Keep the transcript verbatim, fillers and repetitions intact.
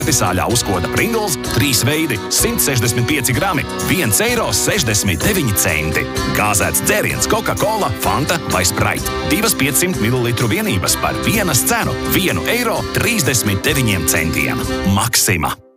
Sāļā uzkoda Pringles, trīs veidi, simt sešdesmit pieci grami, viens eiro sešdesmit deviņi centi. Gāzēts dzēriens Coca-Cola, Fanta vai Sprite. Divas piecsimt mililitru vienības par vienas cenu, vienu eiro trīsdesmit deviņiem centiem. Maksima.